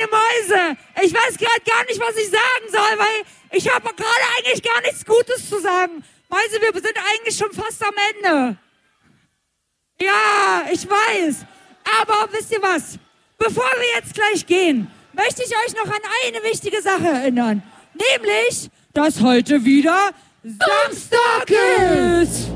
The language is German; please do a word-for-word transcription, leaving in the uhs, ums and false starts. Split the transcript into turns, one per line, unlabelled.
meine Mäuse, ich weiß gerade gar nicht, was ich sagen soll, weil ich habe gerade eigentlich gar nichts Gutes zu sagen. Mäuse, wir sind eigentlich schon fast am Ende. Ja, ich weiß. Aber wisst ihr was? Bevor wir jetzt gleich gehen, möchte ich euch noch an eine wichtige Sache erinnern. Nämlich, dass heute wieder Samstag ist.